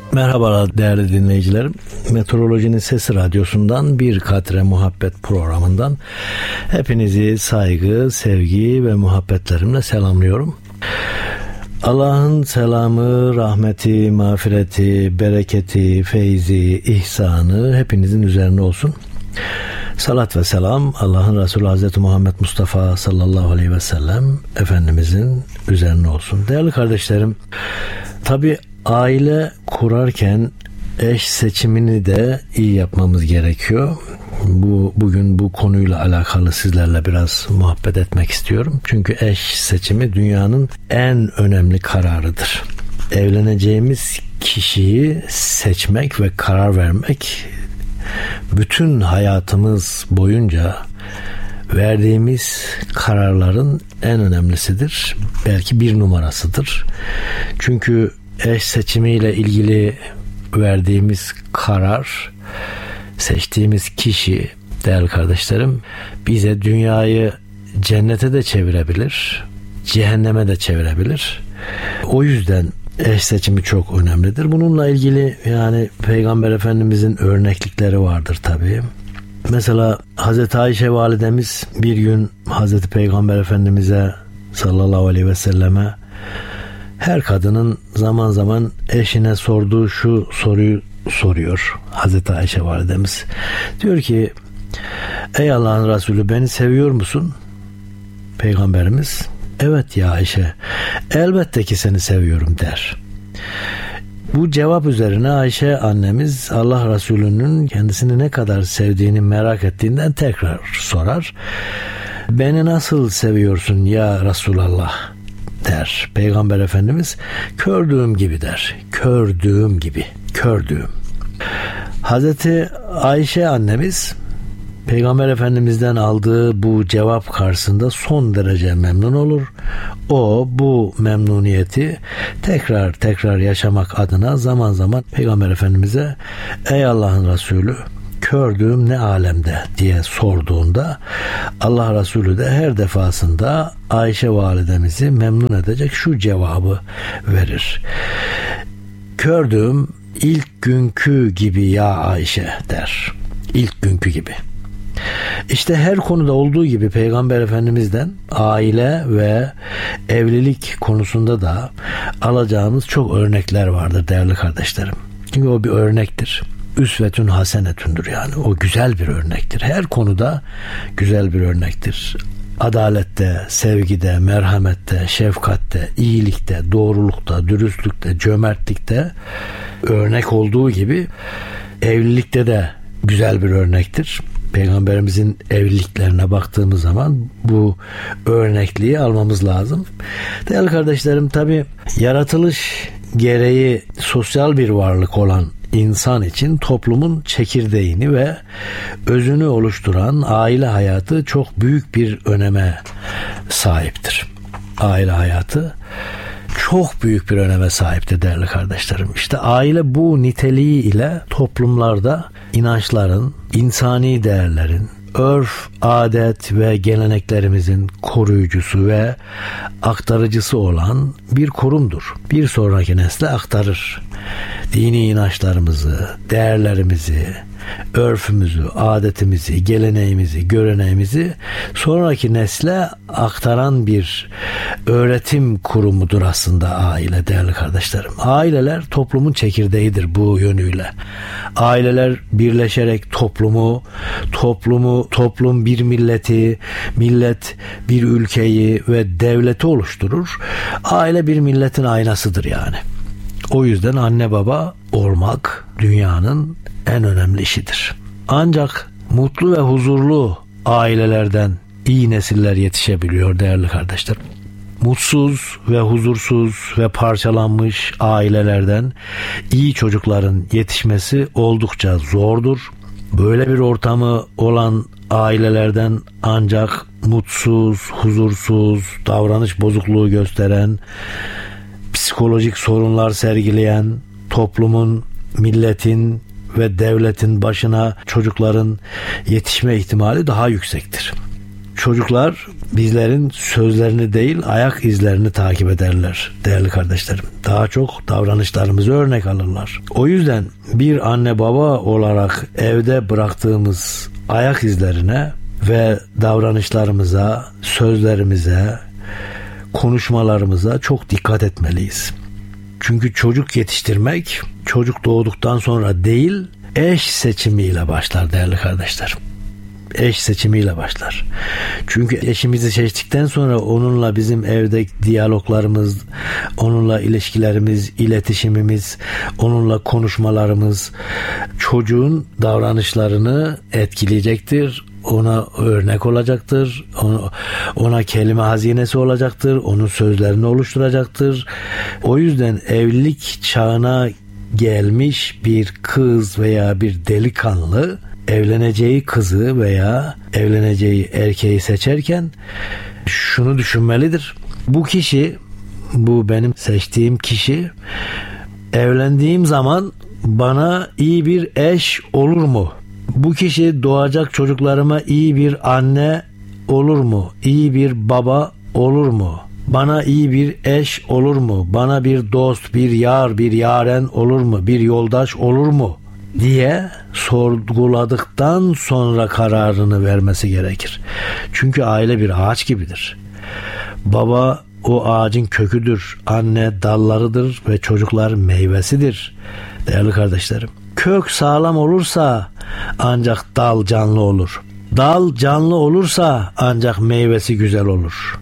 Merhabalar değerli dinleyicilerim. Meteorolojinin Sesi Radyosu'ndan Bir Katre Muhabbet programından hepinizi saygı, sevgi ve muhabbetlerimle selamlıyorum. Allah'ın selamı, rahmeti, mağfireti, bereketi, feyzi, ihsanı hepinizin üzerine olsun. Salat ve selam Allah'ın Resulü Hazreti Muhammed Mustafa sallallahu aleyhi ve sellem Efendimizin üzerine olsun. Değerli kardeşlerim, tabii aile kurarken eş seçimini de iyi yapmamız gerekiyor. Bugün bu konuyla alakalı sizlerle biraz muhabbet etmek istiyorum. Çünkü eş seçimi dünyanın en önemli kararıdır. Evleneceğimiz kişiyi seçmek ve karar vermek bütün hayatımız boyunca verdiğimiz kararların en önemlisidir. Belki bir numarasıdır. Çünkü eş seçimiyle ilgili verdiğimiz karar, seçtiğimiz kişi değerli kardeşlerim bize dünyayı cennete de çevirebilir, cehenneme de çevirebilir. O yüzden eş seçimi çok önemlidir. Bununla ilgili yani Peygamber Efendimizin örneklikleri vardır tabii. Mesela Hazreti Ayşe validemiz bir gün Hazreti Peygamber Efendimiz'e sallallahu aleyhi ve selleme her kadının zaman zaman eşine sorduğu şu soruyu soruyor Hazreti Ayşe validemiz. Diyor ki, ey Allah'ın Resulü, beni seviyor musun? Peygamberimiz, evet ya Ayşe, elbette ki seni seviyorum der. Bu cevap üzerine Ayşe annemiz Allah Resulü'nün kendisini ne kadar sevdiğini merak ettiğinden tekrar sorar. Beni nasıl seviyorsun ya Resulallah der. Peygamber Efendimiz kördüğüm gibi der. Kördüğüm gibi. Kördüğüm. Hazreti Ayşe annemiz Peygamber Efendimiz'den aldığı bu cevap karşısında son derece memnun olur. O bu memnuniyeti tekrar yaşamak adına zaman zaman Peygamber Efendimiz'e ey Allah'ın Resulü, kördüğüm ne alemde diye sorduğunda Allah Resulü de her defasında Ayşe validemizi memnun edecek şu cevabı verir. Kördüğüm ilk günkü gibi ya Ayşe der. İlk günkü gibi. İşte her konuda olduğu gibi Peygamber Efendimiz'den aile ve evlilik konusunda da alacağımız çok örnekler vardır değerli kardeşlerim. Çünkü o bir örnektir. Üsvetün hasenetündür yani. O güzel bir örnektir. Her konuda güzel bir örnektir. Adalette, sevgide, merhamette, şefkatte, iyilikte, doğrulukta, dürüstlükte, cömertlikte örnek olduğu gibi evlilikte de güzel bir örnektir. Peygamberimizin evliliklerine baktığımız zaman bu örnekliği almamız lazım. Değerli kardeşlerim, tabii yaratılış gereği sosyal bir varlık olan insan için toplumun çekirdeğini ve özünü oluşturan aile hayatı çok büyük bir öneme sahiptir. Aile hayatı çok büyük bir öneme sahiptir değerli kardeşlerim. İşte aile bu niteliği ile toplumlarda inançların, insani değerlerin, örf, adet ve geleneklerimizin koruyucusu ve aktarıcısı olan bir kurumdur. Bir sonraki nesle aktarır. Dini inançlarımızı, değerlerimizi, örfümüzü, adetimizi, geleneğimizi, göreneğimizi sonraki nesle aktaran bir öğretim kurumudur aslında aile değerli kardeşlerim. Aileler toplumun çekirdeğidir bu yönüyle. Aileler birleşerek toplum bir milleti, millet bir ülkeyi ve devleti oluşturur. Aile bir milletin aynasıdır yani. O yüzden anne baba olmak dünyanın en önemli işidir. Ancak mutlu ve huzurlu ailelerden iyi nesiller yetişebiliyor değerli kardeşlerim. Mutsuz ve huzursuz ve parçalanmış ailelerden iyi çocukların yetişmesi oldukça zordur. Böyle bir ortamı olan ailelerden ancak mutsuz, huzursuz, davranış bozukluğu gösteren, psikolojik sorunlar sergileyen, toplumun, milletin ve devletin başına çocukların yetişme ihtimali daha yüksektir. Çocuklar bizlerin sözlerini değil ayak izlerini takip ederler değerli kardeşlerim. Daha çok davranışlarımızı örnek alırlar. O yüzden bir anne baba olarak evde bıraktığımız ayak izlerine ve davranışlarımıza, sözlerimize, konuşmalarımıza çok dikkat etmeliyiz. Çünkü çocuk yetiştirmek çocuk doğduktan sonra değil, eş seçimiyle başlar değerli kardeşlerim. Eş seçimiyle başlar. Çünkü eşimizi seçtikten sonra onunla bizim evde diyaloglarımız, onunla ilişkilerimiz, iletişimimiz, onunla konuşmalarımız çocuğun davranışlarını etkileyecektir. Ona örnek olacaktır. Ona kelime hazinesi olacaktır. Onun sözlerini oluşturacaktır. O yüzden evlilik çağına gelmiş bir kız veya bir delikanlı evleneceği kızı veya evleneceği erkeği seçerken şunu düşünmelidir. Bu kişi, bu benim seçtiğim kişi evlendiğim zaman bana iyi bir eş olur mu? Bu kişi doğacak çocuklarıma iyi bir anne olur mu? İyi bir baba olur mu? Bana iyi bir eş olur mu? Bana bir dost, bir yar, bir yaren olur mu? Bir yoldaş olur mu? diye sorguladıktan sonra kararını vermesi gerekir. Çünkü aile bir ağaç gibidir. Baba o ağacın köküdür, anne dallarıdır ve çocuklar meyvesidir. Değerli kardeşlerim, kök sağlam olursa ancak dal canlı olur. Dal canlı olursa ancak meyvesi güzel olur.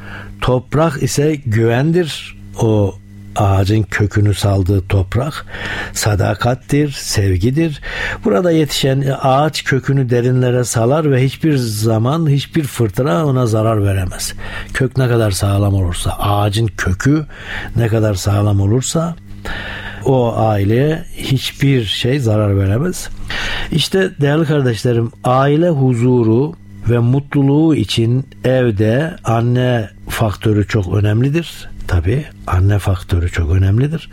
Toprak ise güvendir. O ağacın kökünü saldığı toprak sadakattir, sevgidir. Burada yetişen ağaç kökünü derinlere salar ve hiçbir zaman hiçbir fırtına ona zarar veremez. Kök ne kadar sağlam olursa, ağacın kökü ne kadar sağlam olursa o aileye hiçbir şey zarar veremez. İşte değerli kardeşlerim, aile huzuru ve mutluluğu için evde anne faktörü çok önemlidir. Tabii anne faktörü çok önemlidir.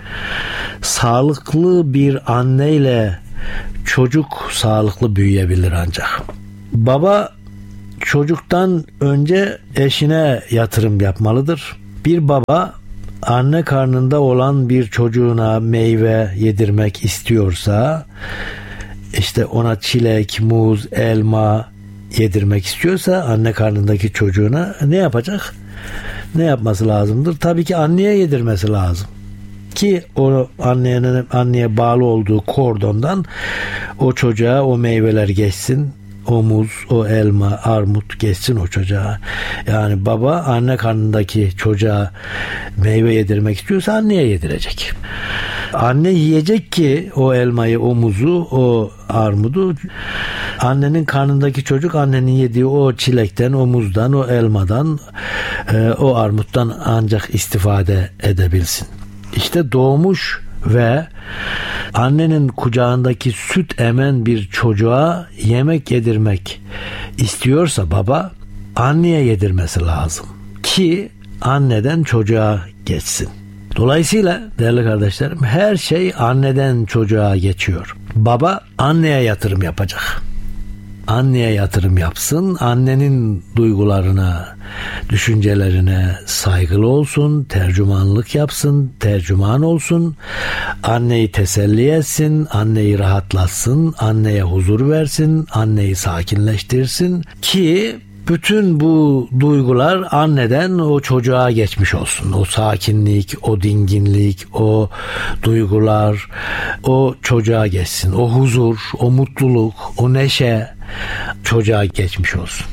Sağlıklı bir anneyle çocuk sağlıklı büyüyebilir ancak. Baba çocuktan önce eşine yatırım yapmalıdır. Bir baba anne karnında olan bir çocuğuna meyve yedirmek istiyorsa, işte ona çilek, muz, elma yedirmek istiyorsa anne karnındaki çocuğuna ne yapacak? Ne yapması lazımdır? Tabii ki anneye yedirmesi lazım. Ki o anneye bağlı olduğu kordondan o çocuğa o meyveler geçsin. O muz, o elma, armut geçsin o çocuğa. Yani baba anne karnındaki çocuğa meyve yedirmek istiyorsa anneye yedirecek. Anne yiyecek ki o elmayı, o muzu, o armudu. Annenin karnındaki çocuk annenin yediği o çilekten, o muzdan, o elmadan, o armuttan ancak istifade edebilsin. İşte doğmuş ve annenin kucağındaki süt emen bir çocuğa yemek yedirmek istiyorsa baba, anneye yedirmesi lazım ki anneden çocuğa geçsin. Dolayısıyla değerli kardeşlerim, her şey anneden çocuğa geçiyor. Baba anneye yatırım yapacak. Anneye yatırım yapsın, annenin duygularına, düşüncelerine saygılı olsun, tercümanlık yapsın, tercüman olsun, anneyi teselli etsin, anneyi rahatlatsın, anneye huzur versin, anneyi sakinleştirsin ki bütün bu duygular anneden o çocuğa geçmiş olsun. O sakinlik, o dinginlik, o duygular o çocuğa geçsin. O huzur, o mutluluk, o neşe çocuğa geçmiş olsun.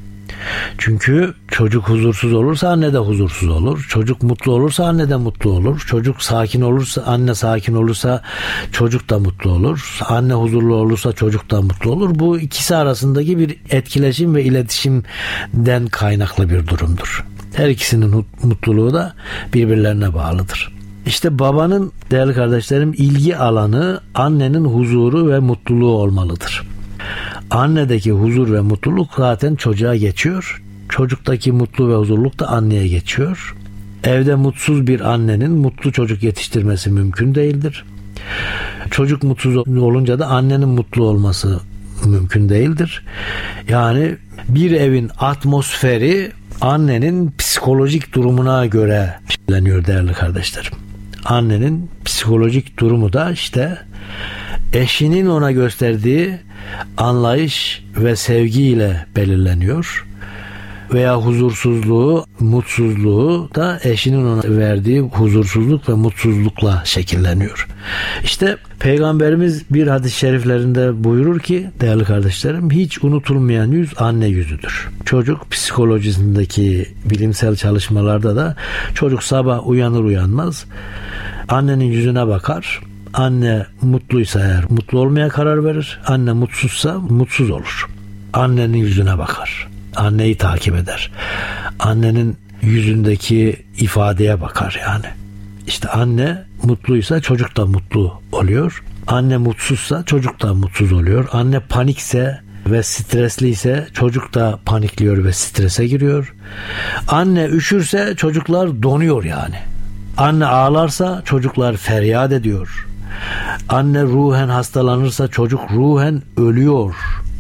Çünkü çocuk huzursuz olursa anne de huzursuz olur. Çocuk mutlu olursa anne de mutlu olur. Çocuk sakin olursa, anne sakin olursa çocuk da mutlu olur. Anne huzurlu olursa çocuk da mutlu olur. Bu ikisi arasındaki bir etkileşim ve iletişimden kaynaklı bir durumdur. Her ikisinin mutluluğu da birbirlerine bağlıdır. İşte babanın, değerli kardeşlerim, ilgi alanı annenin huzuru ve mutluluğu olmalıdır. Annedeki huzur ve mutluluk zaten çocuğa geçiyor. Çocuktaki mutlu ve huzurluk da anneye geçiyor. Evde mutsuz bir annenin mutlu çocuk yetiştirmesi mümkün değildir. Çocuk mutsuz olunca da annenin mutlu olması mümkün değildir. Yani bir evin atmosferi annenin psikolojik durumuna göre belirleniyor değerli kardeşlerim. Annenin psikolojik durumu da işte eşinin ona gösterdiği anlayış ve sevgiyle belirleniyor. Veya huzursuzluğu, mutsuzluğu da eşinin ona verdiği huzursuzluk ve mutsuzlukla şekilleniyor. İşte Peygamberimiz bir hadis-i şeriflerinde buyurur ki değerli kardeşlerim, hiç unutulmayan yüz anne yüzüdür. Çocuk psikolojisindeki bilimsel çalışmalarda da çocuk sabah uyanır uyanmaz annenin yüzüne bakar. Anne mutluysa eğer mutlu olmaya karar verir. Anne mutsuzsa mutsuz olur. Annenin yüzüne bakar. Anneyi takip eder. Annenin yüzündeki ifadeye bakar yani. İşte anne mutluysa çocuk da mutlu oluyor. Anne mutsuzsa çocuk da mutsuz oluyor. Anne panikse ve stresliyse çocuk da panikliyor ve strese giriyor. Anne üşürse çocuklar donuyor yani. Anne ağlarsa çocuklar feryat ediyor. Anne ruhen hastalanırsa çocuk ruhen ölüyor.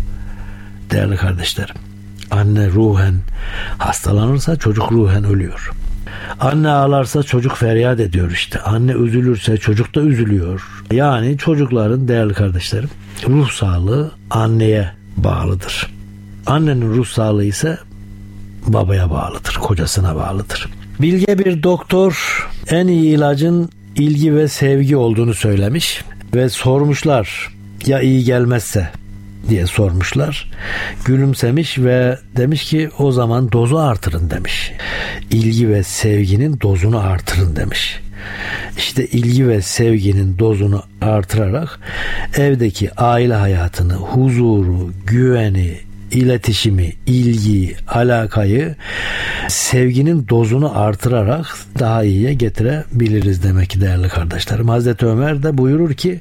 Değerli kardeşlerim. Anne ruhen hastalanırsa çocuk ruhen ölüyor. Anne ağlarsa çocuk feryat ediyor işte. Anne üzülürse çocuk da üzülüyor. Yani çocukların değerli kardeşlerim ruh sağlığı anneye bağlıdır. Annenin ruh sağlığı ise babaya bağlıdır, kocasına bağlıdır. Bilge bir doktor en iyi ilacın ilgi ve sevgi olduğunu söylemiş ve sormuşlar ya iyi gelmezse diye sormuşlar. Gülümsemiş ve demiş ki o zaman dozu artırın demiş. İlgi ve sevginin dozunu artırın demiş. İşte ilgi ve sevginin dozunu artırarak evdeki aile hayatını, huzuru, güveni, iletişimi, ilgiyi, alakayı sevginin dozunu artırarak daha iyiye getirebiliriz demek ki değerli kardeşlerim. Hazreti Ömer de buyurur ki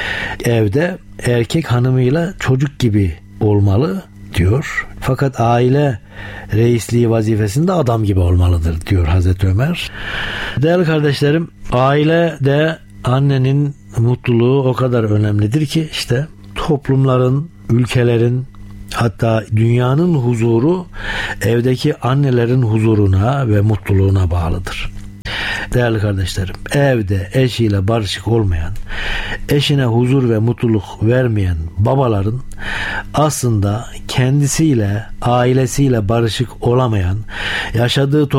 evde erkek hanımıyla çocuk gibi olmalı diyor. Fakat aile reisliği vazifesinde adam gibi olmalıdır diyor Hazreti Ömer. Değerli kardeşlerim, ailede annenin mutluluğu o kadar önemlidir ki işte toplumların, ülkelerin, hatta dünyanın huzuru evdeki annelerin huzuruna ve mutluluğuna bağlıdır. Değerli kardeşlerim, evde eşiyle barışık olmayan, eşine huzur ve mutluluk vermeyen babaların aslında kendisiyle, ailesiyle barışık olamayan, yaşadığı